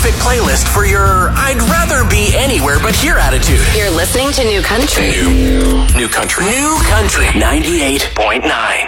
perfect playlist for your I'd rather be anywhere but here attitude. You're listening to New Country. New Country. New Country 98.9.